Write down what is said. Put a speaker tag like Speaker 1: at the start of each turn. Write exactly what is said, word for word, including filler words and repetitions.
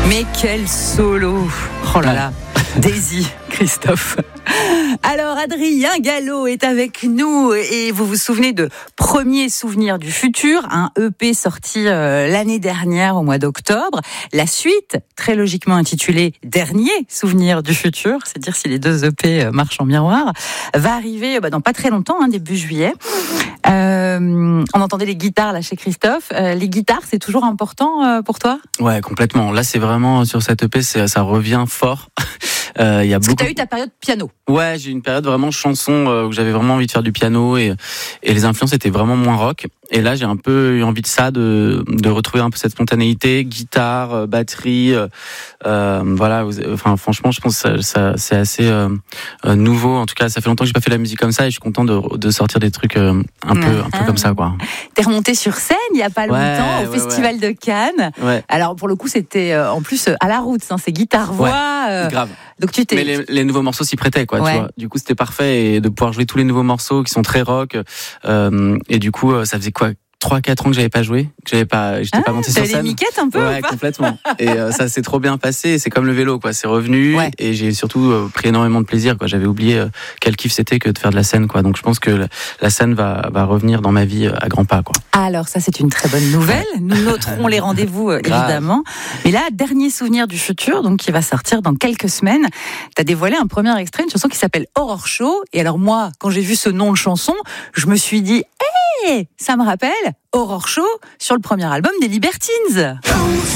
Speaker 1: Mais quel solo! Oh là là, Daisy, Christophe. Alors Adrien Gallo est avec nous et vous vous souvenez de Premier souvenir du futur, un E P sorti euh, l'année dernière au mois d'octobre. La suite, très logiquement intitulée Dernier souvenir du futur, c'est dire si les deux E P marchent en miroir, va arriver bah, dans pas très longtemps, hein, début juillet. Euh, on entendait les guitares là chez Christophe. Euh, les guitares, c'est toujours important euh, pour toi?
Speaker 2: Ouais, complètement. Là, c'est vraiment sur cette E P, c'est, ça revient fort. Euh, y a
Speaker 1: Parce
Speaker 2: beaucoup...
Speaker 1: que tu as eu ta période piano.
Speaker 2: Ouais, j'ai eu une période vraiment chanson euh, où j'avais vraiment envie de faire du piano et, et les influences étaient vraiment moins rock. Et là, j'ai un peu eu envie de ça, de, de retrouver un peu cette spontanéité, guitare, euh, batterie. Euh, euh, voilà, vous, enfin, franchement, je pense que ça, ça, c'est assez euh, euh, nouveau. En tout cas, ça fait longtemps que j'ai pas fait de la musique comme ça et je suis content de, de sortir des trucs euh, un, peu, un peu comme ça, quoi.
Speaker 1: T'es remonté sur scène il y a pas longtemps
Speaker 2: ouais,
Speaker 1: au
Speaker 2: ouais,
Speaker 1: Festival
Speaker 2: ouais.
Speaker 1: de Cannes.
Speaker 2: Ouais.
Speaker 1: Alors pour le coup, c'était euh, en plus euh, à la route, hein, c'est guitare-voix.
Speaker 2: Ouais,
Speaker 1: euh,
Speaker 2: grave.
Speaker 1: Donc tu t'es.
Speaker 2: Mais les, les nouveaux morceaux s'y prêtaient, quoi.
Speaker 1: Ouais.
Speaker 2: Tu vois. Du coup, c'était parfait et de pouvoir jouer tous les nouveaux morceaux qui sont très rock. Euh, et du coup, ça faisait quoi? trois quatre ans que j'avais pas joué, que j'avais pas, j'étais
Speaker 1: ah,
Speaker 2: pas monté sur scène.
Speaker 1: T'avais les miquettes un peu
Speaker 2: Ouais,
Speaker 1: ou pas?
Speaker 2: complètement. Et euh, ça s'est trop bien passé. C'est comme le vélo, quoi. C'est revenu
Speaker 1: ouais.
Speaker 2: et j'ai surtout euh, pris énormément de plaisir, quoi. J'avais oublié euh, quel kiff c'était que de faire de la scène, quoi. Donc je pense que la, la scène va, va revenir dans ma vie euh, à grands pas, quoi.
Speaker 1: Alors ça, c'est une très bonne nouvelle. Nous noterons les rendez-vous euh, évidemment. Mais là, dernier souvenir du futur, donc qui va sortir dans quelques semaines. T'as dévoilé un premier extrait, une chanson qui s'appelle Horror Show. Et alors moi, quand j'ai vu ce nom de chanson, je me suis dit, hé, hey, ça me rappelle Horror Show sur le premier album des Libertines.